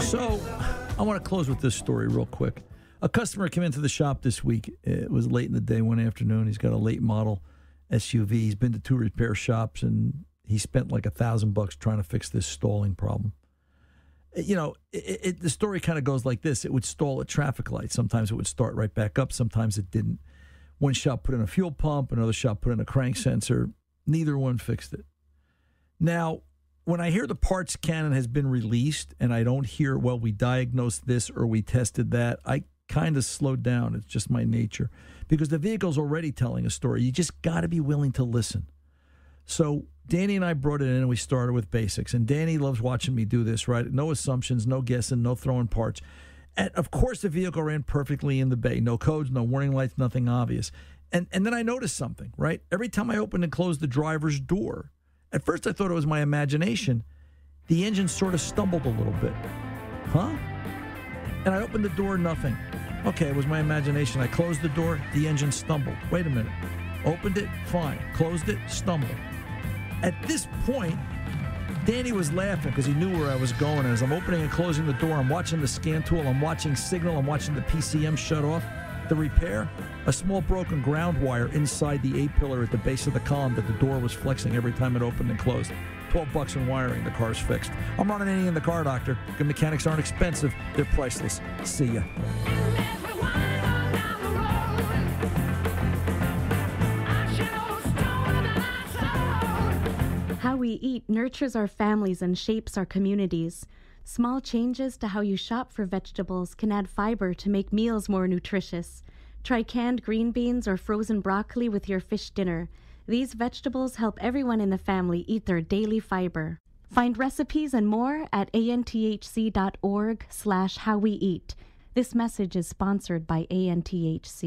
So, I want to close with this story real quick. A customer came into the shop this week. It was late in the day one afternoon. He's got a late model SUV. He's been to 2 repair shops, and he spent like $1,000 trying to fix this stalling problem. You know, the story kind of goes like this. It would stall at traffic lights. Sometimes it would start right back up. Sometimes it didn't. One shop put in a fuel pump. Another shop put in a crank sensor. Neither one fixed it. Now, when I hear the parts canon has been released and I don't hear, well, we diagnosed this or we tested that, I kind of slowed down. It's just my nature. Because the vehicle's already telling a story. You just got to be willing to listen. So Danny and I brought it in and we started with basics. And Danny loves watching me do this, right? No assumptions, no guessing, no throwing parts. And of course the vehicle ran perfectly in the bay. No codes, no warning lights, nothing obvious. And then I noticed something, right? Every time I opened and closed the driver's door, at first I thought it was my imagination. The engine sort of stumbled a little bit. Huh? And I opened the door, nothing. Okay, it was my imagination. I closed the door, the engine stumbled. Wait a minute. Opened it, fine. Closed it, stumbled. At this point, Danny was laughing because he knew where I was going. And as I'm opening and closing the door, I'm watching the scan tool, I'm watching signal, I'm watching the PCM shut off. The repair, a small broken ground wire inside the A-pillar at the base of the column that the door was flexing every time it opened and closed. $12 in wiring, the car's fixed. I'm running any in the car, doctor. Good mechanics aren't expensive, they're priceless. See ya. How we eat nurtures our families and shapes our communities. Small changes to how you shop for vegetables can add fiber to make meals more nutritious. Try canned green beans or frozen broccoli with your fish dinner. These vegetables help everyone in the family eat their daily fiber. Find recipes and more at anthc.org/howweeat. This message is sponsored by ANTHC.